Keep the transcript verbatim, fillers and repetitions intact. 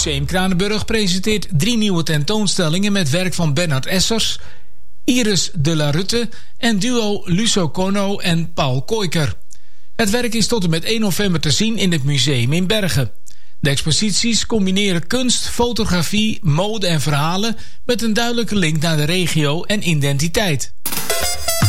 Museum Kranenburg presenteert drie nieuwe tentoonstellingen met werk van Bernard Essers, Iris de la Rutte en duo Luso Kono en Paul Koiker. Het werk is tot en met één november te zien in het museum in Bergen. De exposities combineren kunst, fotografie, mode en verhalen met een duidelijke link naar de regio en identiteit.